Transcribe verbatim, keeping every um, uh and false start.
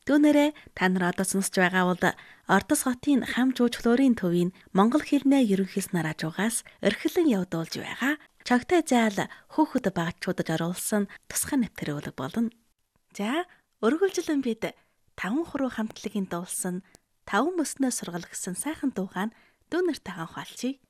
Түүнээрээ та нар одоо сонсож байгаа бол Ордос хотын хам жуулчлалын төвийн монгол хэлний ерөнхийс нараажуугаас эрхлэн явуулж байгаа чогтой заал хөөхд багчуудад оруулсан тусгай нэвтрэх үүрэг болно. За, өргөлжлөн бид таван хуруу хамтлагийн дуулсан таван мөснөө сургал гэсэн сайхан дуугаан дүүнэртэй ханхаалчий.